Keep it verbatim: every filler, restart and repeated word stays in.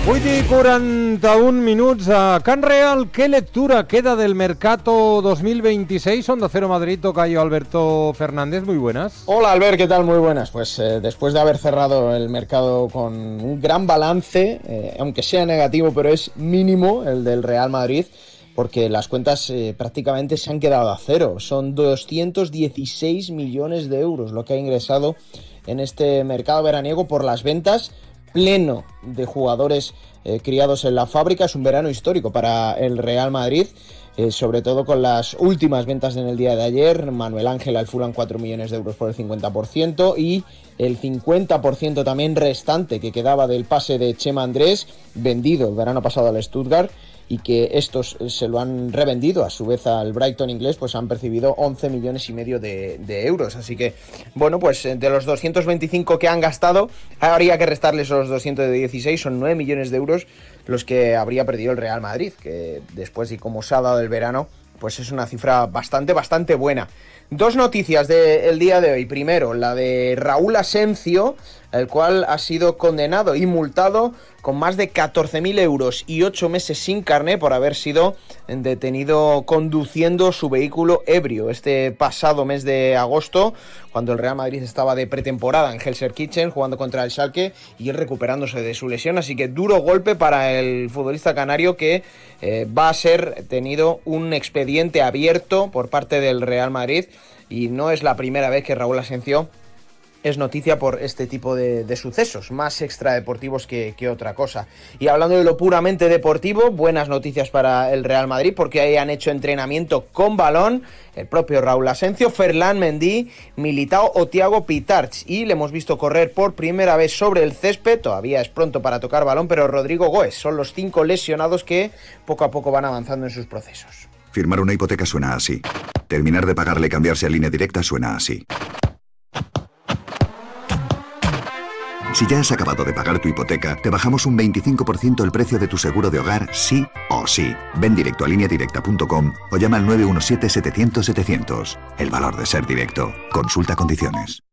vuit i quaranta-un minuts a Can Real. ¿Qué lectura queda del mercado dos mil veintiséis? Onda Cero Madrid, tocayo Alberto Fernández, muy buenas. Hola Albert, ¿qué tal? Muy buenas. Pues eh, después de haber cerrado el mercado con un gran balance, eh, aunque sea negativo, pero es mínimo el del Real Madrid, porque las cuentas eh, prácticamente se han quedado a cero. Son doscientos dieciséis millones de euros lo que ha ingresado en este mercado veraniego por las ventas, pleno de jugadores eh, criados en la fábrica. Es un verano histórico para el Real Madrid, eh, sobre todo con las últimas ventas en el día de ayer. Manuel Ángel al Fulham, cuatro millones de euros por el cincuenta por ciento, y el cincuenta por ciento también restante que quedaba del pase de Chema Andrés, vendido el verano pasado al Stuttgart, y que estos se lo han revendido a su vez al Brighton inglés, pues han percibido once millones y medio de, de euros. Así que, bueno, pues de los doscientos veinticinco que han gastado, habría que restarles los doscientos dieciséis, son nueve millones de euros los que habría perdido el Real Madrid, que después y como se ha dado el verano, pues es una cifra bastante, bastante buena. Dos noticias del día de hoy. Primero, la de Raúl Asencio, el cual ha sido condenado y multado con más de catorce mil euros y ocho meses sin carné por haber sido detenido conduciendo su vehículo ebrio este pasado mes de agosto, cuando el Real Madrid estaba de pretemporada en Gelsenkirchen jugando contra el Schalke y él recuperándose de su lesión. Así que duro golpe para el futbolista canario, que eh, va a ser tenido un expediente abierto por parte del Real Madrid, y no es la primera vez que Raúl Asencio es noticia por este tipo de, de sucesos, más extradeportivos que, que otra cosa. Y hablando de lo puramente deportivo, buenas noticias para el Real Madrid, porque ahí han hecho entrenamiento con balón el propio Raúl Asencio, Ferland Mendy, Militao o Thiago Pitarch, y le hemos visto correr por primera vez sobre el césped. Todavía es pronto para tocar balón, pero Rodrigo Goes son los cinco lesionados que poco a poco van avanzando en sus procesos. Firmar una hipoteca suena así. Terminar de pagarle y cambiarse a Línea Directa suena así. Si ya has acabado de pagar tu hipoteca, te bajamos un veinticinco por ciento el precio de tu seguro de hogar, sí o sí. Ven directo a línea directa punto com o llama al nueve uno siete, setecientos, setecientos. El valor de ser directo. Consulta condiciones.